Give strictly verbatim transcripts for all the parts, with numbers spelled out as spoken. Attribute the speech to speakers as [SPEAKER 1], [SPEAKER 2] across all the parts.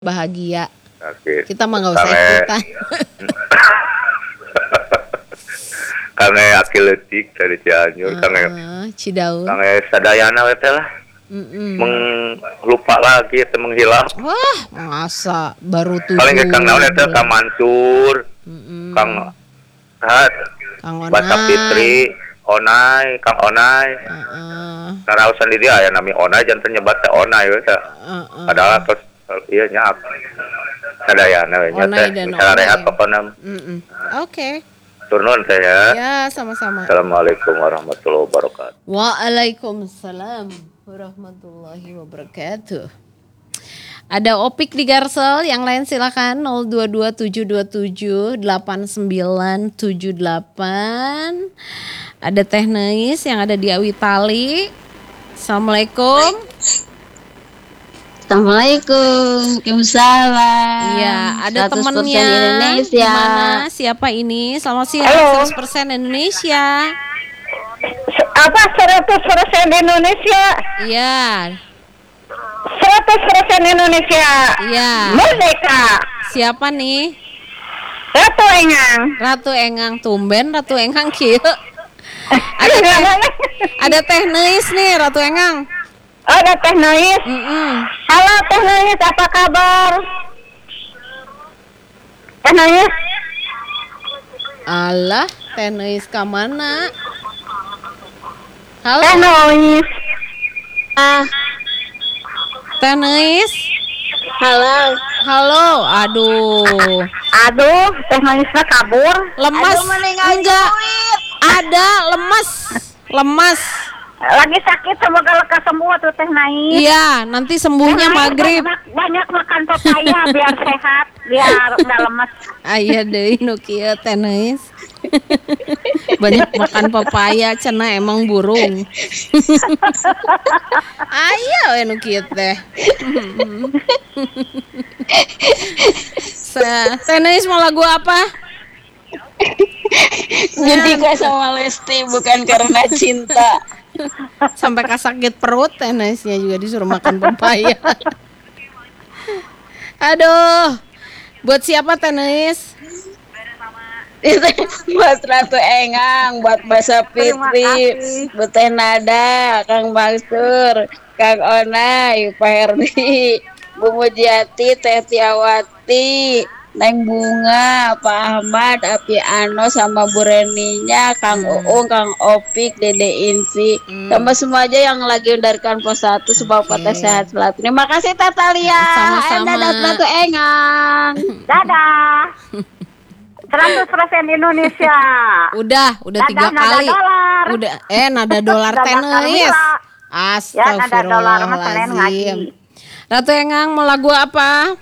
[SPEAKER 1] bahagia.
[SPEAKER 2] Sakit.
[SPEAKER 1] Kita mah nggak usah
[SPEAKER 2] Karena-
[SPEAKER 1] ikutan.
[SPEAKER 2] Karena aki leutik dari Cianjur, karena
[SPEAKER 1] Heeh, Cidaun.
[SPEAKER 2] karena sadayana we teh lah.
[SPEAKER 1] Mm-mm.
[SPEAKER 2] Meng lupa lagi teh menghilang.
[SPEAKER 1] Wah, masa baru tujuh.
[SPEAKER 2] Paling ke Kang naon eta Kang Mansur,
[SPEAKER 1] Mm-mm.
[SPEAKER 2] Kang Hat,
[SPEAKER 1] Kang Onai.
[SPEAKER 2] Basa Fitri, Onai, Kang Onai.
[SPEAKER 1] Heeh,
[SPEAKER 2] Karena usan di dia aya nami Onai janten nyebat teh Onai we teh.
[SPEAKER 1] heeh.
[SPEAKER 2] Padahal terus ieu nya sadayana we nya
[SPEAKER 1] Onai
[SPEAKER 2] teh.
[SPEAKER 1] dan
[SPEAKER 2] Misalnya
[SPEAKER 1] Onai.
[SPEAKER 2] rehat pokona.
[SPEAKER 1] Mm-mm. Oke.
[SPEAKER 2] Turun teh ya.
[SPEAKER 1] Ya, sama-sama.
[SPEAKER 2] Assalamualaikum warahmatullahi wabarakatuh.
[SPEAKER 1] Waalaikumsalam warahmatullahi wabarakatuh. Ada Opik di Garsel, yang lain silakan nol dua dua tujuh dua tujuh delapan sembilan tujuh delapan. Ada Teh Neis yang ada di Awitali. Assalamualaikum.
[SPEAKER 3] Assalamualaikum, Waalaikumsalam.
[SPEAKER 1] Iya, ada
[SPEAKER 3] seratus persen
[SPEAKER 1] temennya.
[SPEAKER 3] Indonesia.
[SPEAKER 1] Gimana? Siapa ini? Selamat siang.
[SPEAKER 4] Halo.
[SPEAKER 1] seratus persen Indonesia.
[SPEAKER 4] Apa seratus persen Indonesia?
[SPEAKER 1] Iya.
[SPEAKER 4] seratus persen Indonesia.
[SPEAKER 1] Iya.
[SPEAKER 4] Merdeka.
[SPEAKER 1] Siapa nih?
[SPEAKER 4] Ratu Engang.
[SPEAKER 1] Ratu Engang, tumben Ratu Engang kieu. Ada teh, ada Teh Neis nih, Ratu Engang.
[SPEAKER 4] Ada Teh Neis.
[SPEAKER 1] Mm-mm.
[SPEAKER 4] Halo Teh Neis, apa kabar? Teh Neis.
[SPEAKER 1] Alah, Teh Neis ka mana?
[SPEAKER 4] Teh
[SPEAKER 1] Halo,
[SPEAKER 4] Neis.
[SPEAKER 3] Ah,
[SPEAKER 1] Teh Neis.
[SPEAKER 3] halo.
[SPEAKER 1] Halo, aduh.
[SPEAKER 4] Aduh, Teh Neisnya kabur.
[SPEAKER 1] Lemas.
[SPEAKER 3] Aduh, meninggal
[SPEAKER 1] Enggak. Ada lemas. Lemas.
[SPEAKER 4] Lagi sakit, semoga lekas sembuh tuh Teh Neis.
[SPEAKER 1] Iya, nanti sembuhnya
[SPEAKER 4] Teh Neis
[SPEAKER 1] maghrib.
[SPEAKER 4] Banyak, banyak makan pepaya biar sehat, biar nggak lemes.
[SPEAKER 1] Aya deui nu kieu Teh Neis. Banyak makan pepaya cenah emang burung. Aya we nu kieu teh. Sa- Teh Neis mau lagu apa?
[SPEAKER 3] Jadi gak sama Lesti bukan karena cinta.
[SPEAKER 1] Sampai kasakit perut Teh Neisnya juga disuruh makan pepaya. Aduh. Buat siapa Teh Neis?
[SPEAKER 3] Itu buat Ratu Engang, buat Basa
[SPEAKER 4] Terima
[SPEAKER 3] Fitri,
[SPEAKER 4] kasih.
[SPEAKER 3] buat Teh Nada, Kang Mansur, Kang Onai, Pak Herdi, Bu Mujiati, Teh Tiawati, Neng Bunga, Pak Ahmad, Api Ano, sama Bu Reninya, Kang
[SPEAKER 1] Hmm.
[SPEAKER 3] Uung, Kang Opik, Dede Insi,
[SPEAKER 1] Hmm.
[SPEAKER 3] sama semua aja yang lagi mendengarkan pos satu, sebab
[SPEAKER 1] Oke.
[SPEAKER 3] patah sehat selalu. Terima kasih Tatalia.
[SPEAKER 1] Sama-sama.
[SPEAKER 3] Dadah Ratu Engang.
[SPEAKER 4] Dadah. seratus persen Indonesia.
[SPEAKER 1] Udah, udah
[SPEAKER 4] Nada-
[SPEAKER 1] tiga
[SPEAKER 4] nada
[SPEAKER 1] kali.
[SPEAKER 4] dolar.
[SPEAKER 1] Udah, eh nada dolar
[SPEAKER 4] Nada
[SPEAKER 1] Teh Neis.
[SPEAKER 4] Carmila. Ya, nada dolar mah Senin ngaji.
[SPEAKER 1] Astagfirullahaladzim. Ratu Engang mau lagu apa?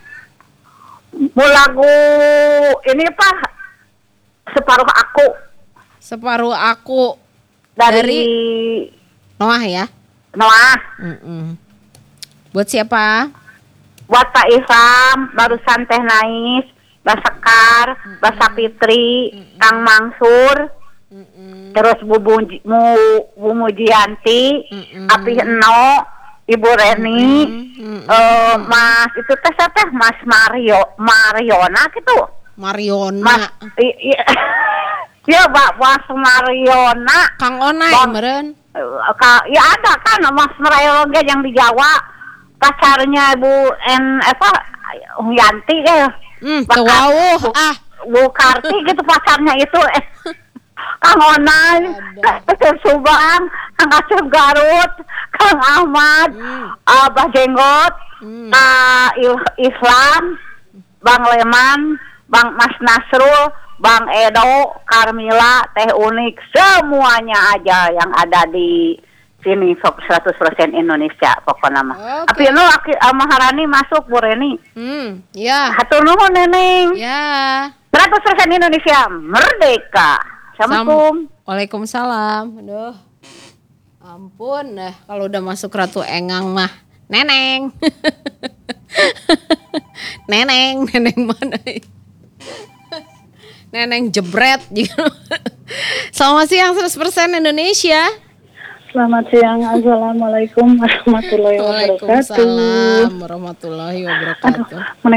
[SPEAKER 4] Mau lagu ini Pak, separuh aku
[SPEAKER 1] Separuh aku
[SPEAKER 4] dari,
[SPEAKER 1] Dari? Noah ya.
[SPEAKER 4] Noah.
[SPEAKER 1] Mm-mm. Buat siapa?
[SPEAKER 4] Buat Pak Isam, barusan Teh Nais, Basekar, Basa Fitri, Kang Mansur,
[SPEAKER 1] Mm-mm.
[SPEAKER 4] terus Bu Muji- Mu- Bu Mujianti,
[SPEAKER 1] Mm-mm.
[SPEAKER 4] Api Eno, Ibu Reni,
[SPEAKER 1] Mm-mm.
[SPEAKER 4] eh, Mas itu teh siapa teh Mas Mario Mariona gitu.
[SPEAKER 1] Mariona.
[SPEAKER 4] Mas i- i- Iya, Mbak Mas Mariona.
[SPEAKER 1] Kang Onai
[SPEAKER 4] Bang.
[SPEAKER 1] meren.
[SPEAKER 4] Eh, ka- ya ada kan Mas Mariona yang di Jawa, pacarnya Bu N apa Yanti ya.
[SPEAKER 1] Hmm,
[SPEAKER 4] Bahkan
[SPEAKER 1] tewauh.
[SPEAKER 4] Bu-
[SPEAKER 1] Ah,
[SPEAKER 4] Bu Karti gitu pacarnya itu eh Kang Onai, Kang Acep Subang, Kang Acep Garut, Kang Ahmad,
[SPEAKER 1] Hmm.
[SPEAKER 4] Abah Jenggot,
[SPEAKER 1] Hmm.
[SPEAKER 4] Kak Il- Islam, Bang Leman, Bang Mas Nasrul, Bang Edo, Karmila, Teh Unik, semuanya aja yang ada di sini seratus persen Indonesia pokoknya mah.
[SPEAKER 1] Oke.
[SPEAKER 4] Tapi nu aki Maharani masuk Bu Reni.
[SPEAKER 1] Hmm, ya.
[SPEAKER 4] Hatur nuhun Neneng.
[SPEAKER 1] Ya.
[SPEAKER 4] seratus persen Indonesia merdeka. Assalamualaikum.
[SPEAKER 1] Sam- Waalaikumsalam. Aduh. Ampun, nah kalau udah masuk Ratu Engang mah neneng. Neneng, neneng mana? Neneng jebret gitu. Selamat siang seratus persen Indonesia.
[SPEAKER 5] Selamat siang. Assalamualaikum warahmatullahi wabarakatuh.
[SPEAKER 1] Waalaikumsalam warahmatullahi wabarakatuh.
[SPEAKER 5] Aduh,